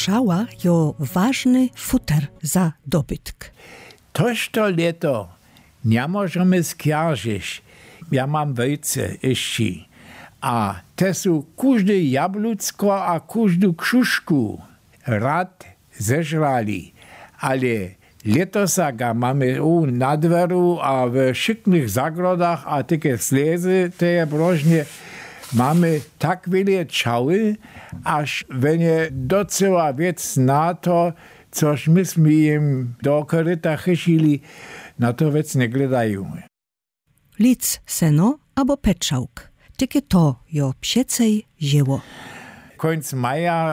pszała jo ważny futer za dobytk. Toż to leto nie możemy skjarżyć. Ja mam wejce jeszcze. A te są każdy jabłucko a każdu krzuszku rad zeżrali. Ale letosa mamy na dveru a w szyknych zagrodach a takie slezy, to je brożnie mamy tak wiele czały, aż wenie docela wiec na to, coż myśmy im do koryta chycili, na to wiec nie gledają. Lic seno albo peczałk. Tykie to jo psiecej zieło. Końc maja